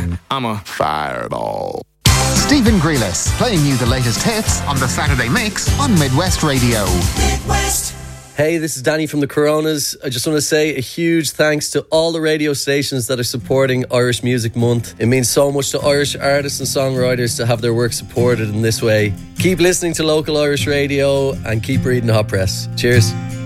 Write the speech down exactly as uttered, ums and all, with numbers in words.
I'm a fireball. Stephen Grealis, playing you the latest hits on the Saturday Mix on Midwest Radio. Midwest. Hey, this is Danny from the Coronas. I just want to say a huge thanks to all the radio stations that are supporting Irish Music Month. It means so much to Irish artists and songwriters to have their work supported in this way. Keep listening to local Irish radio and keep reading the hot press. Cheers.